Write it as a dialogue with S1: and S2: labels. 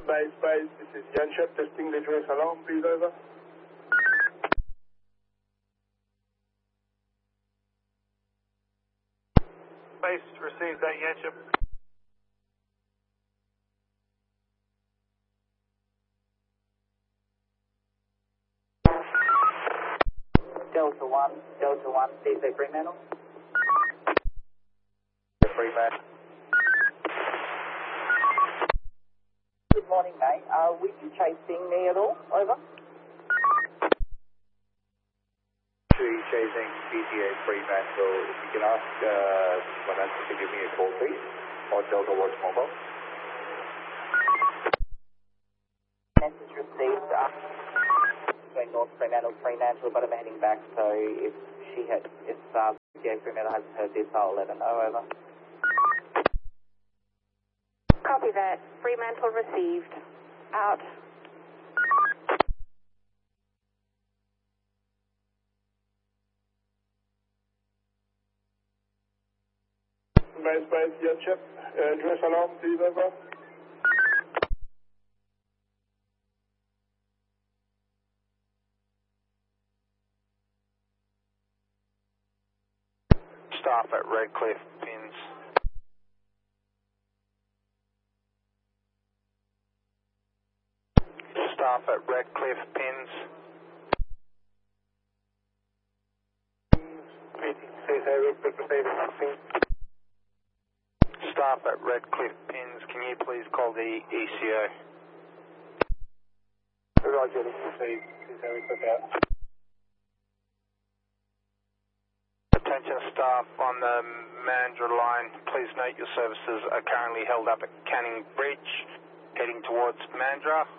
S1: Base, this is Yanshep, testing the dress alarm, please, over.
S2: Base receives that, Yanshep.
S3: Delta 1, DJ Fremantle.
S4: Fremantle.
S3: Good morning, mate. Were you chasing me at all? Over.
S4: Chasing PTA Fremantle. If you can ask Vanessa to give me a call, please, or Delta Watch Mobile.
S3: Message received. Going North Fremantle, but I'm heading back. So if PTA Fremantle hasn't heard this, I'll let her know. Over.
S5: Copy that. Fremantle received. Out.
S1: Base, Yanshep, dress alarm, please, over.
S2: Staff at Redcliffe pins. Staff at Redcliffe pins. Staff at Redcliffe pins, can you please call the ECO?
S1: Roger, this is Steve.
S2: Attention staff on the Mandurah line, please note your services are currently held up at Canning Bridge, heading towards Mandurah.